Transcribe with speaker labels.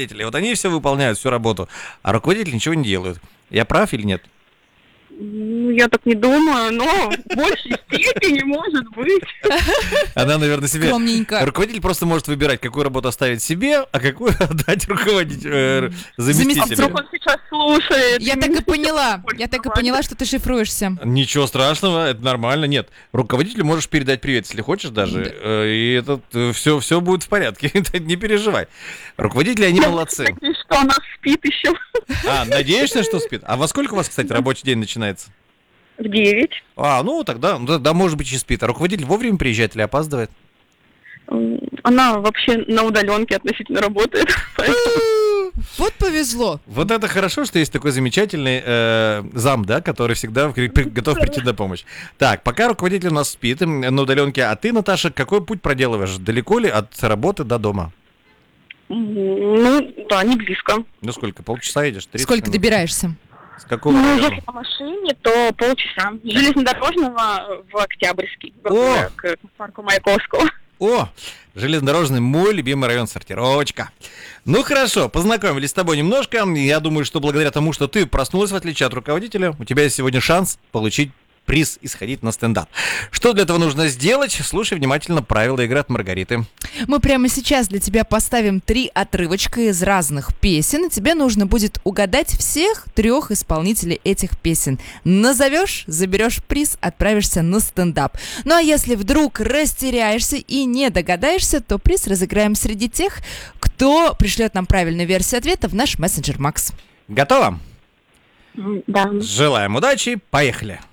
Speaker 1: руководителей. Вот они все выполняют, всю работу, а руководители ничего не делают. Я прав или нет?
Speaker 2: Ну, я так не думаю, но в большей степени может быть.
Speaker 1: Она, наверное, себе...
Speaker 3: Скромненько.
Speaker 1: Руководитель просто может выбирать, какую работу оставить себе, а какую отдать руководителю,
Speaker 2: А
Speaker 1: заместителю.
Speaker 2: вдруг он сейчас слушает?
Speaker 3: Я так и поняла, что ты шифруешься.
Speaker 1: Ничего страшного, это нормально. Нет, руководителю можешь передать привет, если хочешь даже, и это все будет в порядке, не переживай. Руководители, они молодцы.
Speaker 2: Надеюсь, что она спит еще.
Speaker 1: Надеешься, что спит? А во сколько у вас, кстати, рабочий день начинается?
Speaker 2: В 9.
Speaker 1: Ну тогда, может быть, и спит. А руководитель вовремя приезжает или опаздывает?
Speaker 2: Она вообще на удаленке относительно работает.
Speaker 3: Вот повезло.
Speaker 1: Вот это хорошо, что есть такой замечательный зам, да, который всегда готов прийти на помощь. Так, пока руководитель у нас спит на удаленке, а ты, Наташа, какой путь проделываешь? Далеко ли от работы до дома?
Speaker 2: Ну, да, не близко.
Speaker 1: Ну сколько, полчаса едешь? 30
Speaker 3: Сколько
Speaker 1: минут?
Speaker 3: добираешься?
Speaker 1: С какого
Speaker 2: Ну,
Speaker 1: района?
Speaker 2: если по машине, то полчаса. С железнодорожного в Октябрьский, к парку Маяковского.
Speaker 1: О, железнодорожный, мой любимый район, сортировочка. Ну хорошо, познакомились с тобой немножко. Я думаю, что благодаря тому, что ты проснулась, в отличие от руководителя, у тебя есть сегодня шанс получить приз и сходить на стендап. Что для этого нужно сделать? Слушай внимательно правила игры от Маргариты.
Speaker 3: Мы прямо сейчас для тебя поставим 3 отрывочка из разных песен, и тебе нужно будет угадать всех 3 исполнителей этих песен. Назовешь, заберешь приз, отправишься на стендап. Ну а если вдруг растеряешься и не догадаешься, то приз разыграем среди тех, кто пришлет нам правильную версию ответа в наш мессенджер Макс.
Speaker 1: Готово?
Speaker 2: Да.
Speaker 1: Желаем удачи, поехали!